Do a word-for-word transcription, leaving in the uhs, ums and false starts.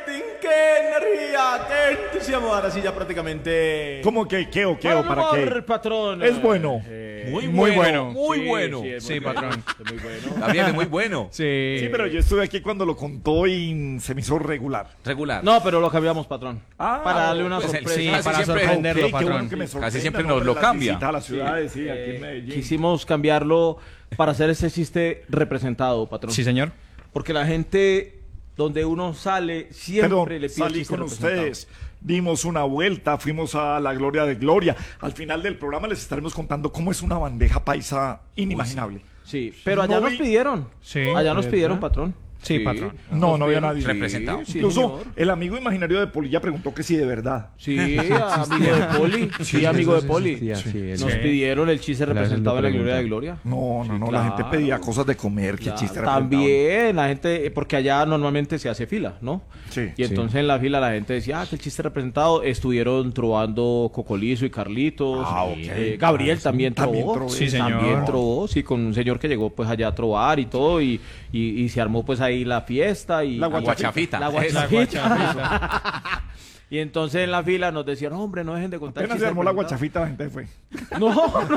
rating, qué energía, qué entusiasmo. Ahora sí ya prácticamente... ¿Cómo que qué o qué o para Por qué? patrón. Es bueno. Eh, Muy, Muy bueno, bueno. muy sí, bueno. Sí, es muy Sí, bueno, patrón. es muy bueno. Gabriel es muy bueno. Sí. Sí, pero yo estuve aquí cuando lo contó y se me hizo regular. Regular. No, pero lo cambiamos, patrón. Ah, para darle una pues el- sorpresa. Sí, Casi para siempre- sorprenderlo, Ok, qué patrón. bueno que me Casi sorprenda, siempre ¿no? nos De lo las cambia. visitas a las ciudades, sí, Eh, aquí en Medellín. quisimos cambiarlo para hacer ese chiste representado, patrón. Sí, señor. Porque la gente, donde uno sale, siempre Perdón, le pide salí chiste con representado. ustedes, dimos una vuelta, fuimos a la Gloria de Gloria. Al final del programa les estaremos contando cómo es una bandeja paisa inimaginable. Sí, pero allá No nos vi- pidieron. Sí. Allá nos ¿Verdad? pidieron, patrón. Sí, patrón. No, no había pidieron. nadie. Representado. Sí, Incluso señor. el amigo imaginario de Polilla preguntó que si de verdad. Sí, amigo de Poli. Sí, amigo de Poli. existía, sí, Nos sí. pidieron el chiste Claro, representado en lo la Gloria de pregunta. Gloria. No, no, Sí, no, la gente claro. pedía cosas de comer, que Claro, chiste también la gente, porque allá normalmente se hace fila, ¿no? Sí, Y entonces en la fila la gente decía, ah, que el chiste representado. Estuvieron trovando Cocolizo y Carlitos. Ah, ok. Eh, Gabriel también trovó. También trovó. Sí, señor. También trovó, sí, con un señor que llegó pues allá a trovar y todo. Y, y, y se armó pues ahí la fiesta. Y, La La guachafita. La Esa. guachafita. Y entonces en la fila nos decían, hombre, no dejen de contar Apenas chistes se armó la representados". guachafita, la gente fue. No, no.